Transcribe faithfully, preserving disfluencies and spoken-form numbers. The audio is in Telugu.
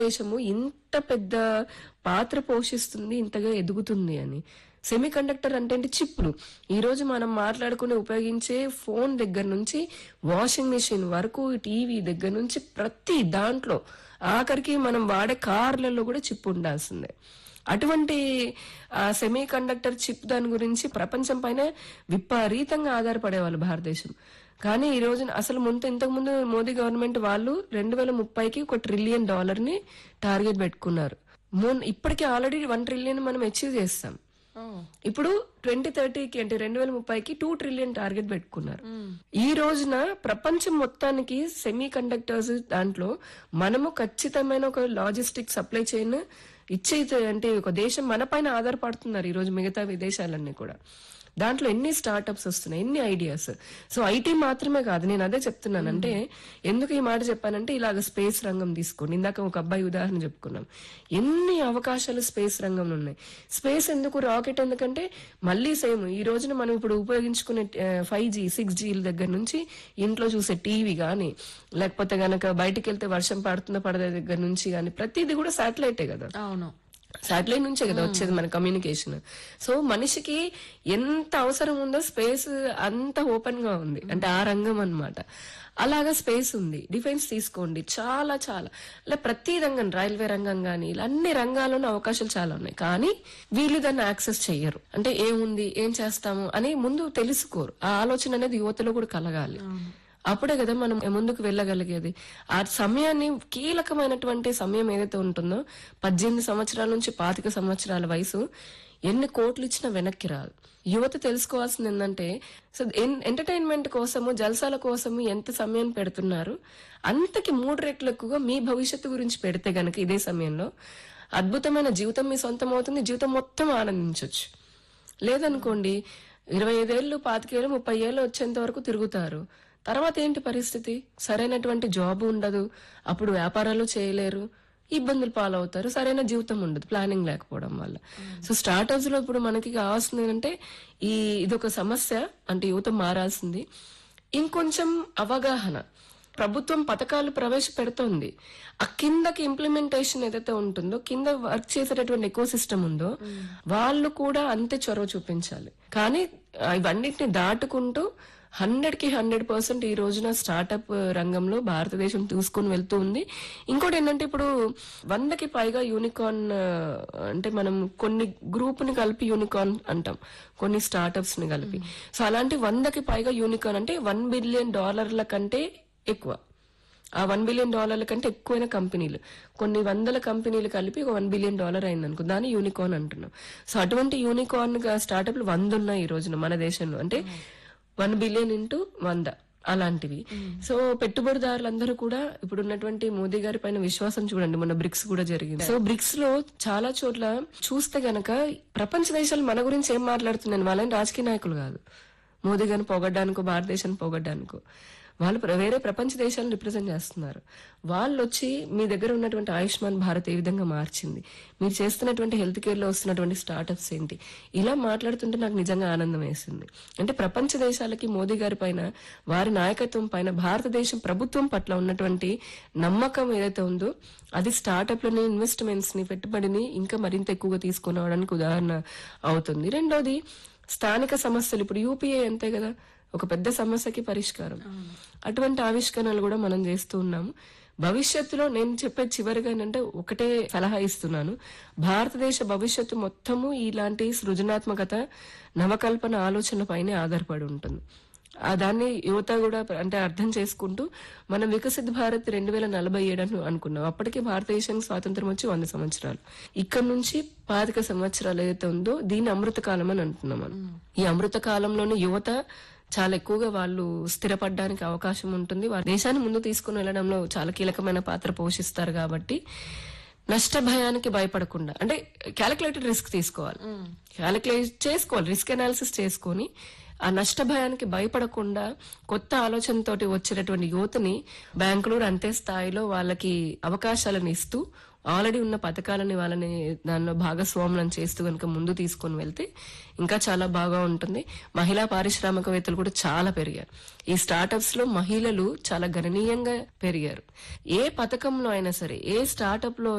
దేశము ఇంత పెద్ద పాత్ర పోషిస్తుంది, ఇంతగా ఎదుగుతుంది అని. సెమీ కండక్టర్ అంటే ఏంటి? చిప్లు. ఈ రోజు మనం మాట్లాడుకుని ఉపయోగించే ఫోన్ దగ్గర నుంచి వాషింగ్ మెషిన్ వరకు, టీవీ దగ్గర నుంచి ప్రతి దాంట్లో, ఆఖరికి మనం వాడే కార్లలో కూడా చిప్ ఉండాల్సిందే. అటువంటి సెమీ కండక్టర్ చిప్ దాని గురించి ప్రపంచం పైన విపరీతంగా ఆధారపడేవాళ్ళు భారతదేశం. కానీ ఈ రోజు అసలు ముందు ఇంతకు ముందు మోదీ గవర్నమెంట్ వాళ్ళు రెండు వేల ముప్పైకి ఒక ట్రిలియన్ డాలర్ ని టార్గెట్ పెట్టుకున్నారు. మొన్న ఇప్పటికే ఆల్రెడీ వన్ ట్రిలియన్ మనం అచీవ్ చేస్తాం. ఇప్పుడు ట్వంటీ థర్టీకి అంటే రెండు వేల ముప్పైకి టూ ట్రిలియన్ టార్గెట్ పెట్టుకున్నారు. ఈ రోజున ప్రపంచం మొత్తానికి సెమీ కండక్టర్స్ దాంట్లో మనము ఖచ్చితమైన ఒక లాజిస్టిక్ సప్లై చైన్ ఇచ్చే, అంటే ఒక దేశం మన పైన ఆధారపడుతున్నారు ఈ రోజు మిగతా విదేశాలన్నీ కూడా. దాంట్లో ఎన్ని స్టార్ట్అప్స్ వస్తున్నాయి, ఎన్ని ఐడియాస్. సో ఐటీ మాత్రమే కాదు, నేను అదే చెప్తున్నాను. అంటే ఎందుకు ఈ మాట చెప్పానంటే, ఇలాగ స్పేస్ రంగం తీసుకోండి. ఇందాక ఒక అబ్బాయి ఉదాహరణ చెప్పుకున్నాం. ఎన్ని అవకాశాలు స్పేస్ రంగంలో ఉన్నాయి. స్పేస్ ఎందుకు, రాకెట్ ఎందుకంటే మళ్ళీ సేమ్ ఈ రోజున మనం ఇప్పుడు ఉపయోగించుకునే ఫైవ్ జీ సిక్స్ జీ దగ్గర నుంచి ఇంట్లో చూసే టీవీ గానీ, లేకపోతే గనక బయటికి వెళ్తే వర్షం పడుతున్న పడద దగ్గర నుంచి గానీ, ప్రతిదీ కూడా శాటిలైటే కదా. అవును, శాటిలైట్ నుంచే కదా వచ్చేది మన కమ్యూనికేషన్. సో మనిషికి ఎంత అవసరం ఉందో స్పేస్ అంత ఓపెన్ గా ఉంది, అంటే ఆ రంగం అన్నమాట. అలాగా స్పేస్ ఉంది. డిఫెన్స్ తీసుకోండి, చాలా చాలా ఇలా ప్రతి రంగం, రైల్వే రంగం గానీ, ఇలా అన్ని రంగాల్లోనూ అవకాశాలు చాలా ఉన్నాయి. కానీ వీళ్ళు దాన్ని యాక్సెస్ చెయ్యరు. అంటే ఏముంది, ఏం చేస్తాము అని ముందు తెలుసుకోరు. ఆ ఆలోచన అనేది యువతలో కూడా కలగాలి. అప్పుడే కదా మనం ముందుకు వెళ్ళగలిగేది. ఆ సమయాన్ని, కీలకమైనటువంటి సమయం ఏదైతే ఉంటుందో, పద్దెనిమిది సంవత్సరాల నుంచి పాతిక సంవత్సరాల వయసు, ఎన్ని కోట్లు ఇచ్చినా వెనక్కి రాదు. యువత తెలుసుకోవాల్సింది ఏంటంటే, సో ఎంటర్టైన్మెంట్ కోసము, జల్సాల కోసము ఎంత సమయం పెడుతున్నారు, అంతకి మూడు రెట్లు ఎక్కువగా మీ భవిష్యత్తు గురించి పెడితే గనక ఇదే సమయంలో అద్భుతమైన జీవితం మీ సొంతం అవుతుంది. జీవితం మొత్తం ఆనందించవచ్చు. లేదనుకోండి, ఇరవై ఐదేళ్లు పాతికేళ్ళు ముప్పై ఏళ్ళు వచ్చేంత వరకు తిరుగుతారు. తర్వాత ఏంటి పరిస్థితి? సరైనటువంటి జాబ్ ఉండదు, అప్పుడు వ్యాపారాలు చేయలేరు, ఇబ్బందులు పాలవుతారు, సరైన జీవితం ఉండదు ప్లానింగ్ లేకపోవడం వల్ల. సో స్టార్టప్స్ లో ఇప్పుడు మనకి కావాల్సింది ఏంటంటే, ఈ ఇదొక సమస్య, అంటే యువత మారాల్సింది. ఇంకొంచెం అవగాహన. ప్రభుత్వం పథకాలు ప్రవేశపెడుతోంది, ఆ కిందకి ఇంప్లిమెంటేషన్ ఏదైతే ఉంటుందో, కింద వర్క్ చేసేటటువంటి ఎకో సిస్టమ్ ఉందో, వాళ్ళు కూడా అంతే చొరవ చూపించాలి. కానీ ఇవన్నిటిని దాటుకుంటూ హండ్రెడ్ కి హండ్రెడ్ పర్సెంట్ ఈ రోజున స్టార్ట్అప్ రంగంలో భారతదేశం తీసుకుని వెళ్తూ ఉంది. ఇంకోటి ఏంటంటే, ఇప్పుడు వందకి పైగా యూనికార్న్, అంటే మనం కొన్ని గ్రూప్ ని కలిపి యూనికార్న్ అంటాం, కొన్ని స్టార్ట్అప్స్ ని కలిపి. సో అలాంటి వందకి పైగా యూనికార్న్ అంటే వన్ బిలియన్ డాలర్ల కంటే ఎక్కువ, ఆ వన్ బిలియన్ డాలర్ల కంటే ఎక్కువైన కంపెనీలు, కొన్ని వందల కంపెనీలు కలిపి ఒక వన్ బిలియన్ డాలర్ అయింది అనుకో, దాన్ని యూనికార్న్ అంటున్నాం. సో అటువంటి యూనికార్న్ స్టార్ట్అప్లు వంద ఉన్నాయి ఈ రోజున మన దేశంలో. అంటే వన్ బిలియన్ ఇంటూ వంద అలాంటివి. సో పెట్టుబడిదారులందరూ కూడా ఇప్పుడు ఉన్నటువంటి మోదీ గారి పైన విశ్వాసం చూడండి. మొన్న బ్రిక్స్ కూడా జరిగింది. సో బ్రిక్స్ లో చాలా చోట్ల చూస్తే గనక ప్రపంచ దేశాలు మన గురించి ఏం మాట్లాడుతున్నాయి, వాళ్ళని రాజకీయ నాయకులు కాదు, మోదీ గారిని పొగడ్డానికో భారతదేశాన్ని పొగడ్డానికో, వాళ్ళు వేరే ప్రపంచ దేశాలను రిప్రజెంట్ చేస్తున్నారు. వాళ్ళు వచ్చి మీ దగ్గర ఉన్నటువంటి ఆయుష్మాన్ భారత్ ఏ విధంగా మార్చింది, మీరు చేస్తున్నటువంటి హెల్త్ కేర్ లో వస్తున్నటువంటి స్టార్ట్అప్స్ ఏంటి, ఇలా మాట్లాడుతుంటే నాకు నిజంగా ఆనందం వేసింది. అంటే ప్రపంచ దేశాలకి మోదీ గారి పైన, వారి నాయకత్వం పైన, భారతదేశం ప్రభుత్వం పట్ల ఉన్నటువంటి నమ్మకం ఏదైతే ఉందో, అది స్టార్ట్అప్లని, ఇన్వెస్ట్మెంట్స్ ని, పెట్టుబడిని ఇంకా మరింత ఎక్కువగా తీసుకుని రావడానికి ఉదాహరణ అవుతుంది. రెండోది స్థానిక సమస్యలు. ఇప్పుడు యూపీఏ అంతే కదా, ఒక పెద్ద సమస్యకి పరిష్కారం. అటువంటి ఆవిష్కరణలు కూడా మనం చేస్తూ ఉన్నాము. భవిష్యత్తులో నేను చెప్పే చివరిగా ఏంటంటే, ఒకటే సలహా ఇస్తున్నాను, భారతదేశ భవిష్యత్తు మొత్తము ఇలాంటి సృజనాత్మకత, నవకల్పన ఆలోచన పైనే ఆధారపడి ఉంటుంది. ఆ దాన్ని యువత కూడా అంటే అర్థం చేసుకుంటూ, మనం వికసిత్ భారత్ రెండు వేల నలభై ఏడు అని అనుకున్నాం. అప్పటికే భారతదేశానికి స్వాతంత్రం వచ్చి వంద సంవత్సరాలు. ఇక్కడ నుంచి పాతిక సంవత్సరాలు ఏదైతే ఉందో, దీన్ని అమృత కాలం అని అంటున్నాం మనం. ఈ అమృత కాలంలోనే యువత చాలా ఎక్కువగా వాళ్ళు స్థిరపడడానికి అవకాశం ఉంటుంది. వారి దేశాన్ని ముందు తీసుకుని వెళ్ళడంలో చాలా కీలకమైన పాత్ర పోషిస్తారు. కాబట్టి నష్ట భయానికి భయపడకుండా, అంటే క్యాలిక్యులేటెడ్ రిస్క్ తీసుకోవాలి, క్యాలిక్యులేట్ చేసుకోవాలి, రిస్క్ అనాలిసిస్ చేసుకొని ఆ నష్ట భయానికి భయపడకుండా కొత్త ఆలోచనతోటి వచ్చినటువంటి యువతని బెంగళూరు అంతే స్థాయిలో వాళ్ళకి అవకాశాలను ఇస్తూ ఆల్రెడీ ఉన్న పథకాలని వాళ్ళని దానిలో భాగస్వాములను చేస్తూ కనుక ముందు తీసుకొని వెళ్తే ఇంకా చాలా బాగా ఉంటుంది. మహిళా పారిశ్రామికవేత్తలు కూడా చాలా పెరిగారు. ఈ స్టార్టప్స్ లో మహిళలు చాలా గణనీయంగా పెరిగారు. ఏ పథకంలో అయినా సరే, ఏ స్టార్టప్ లో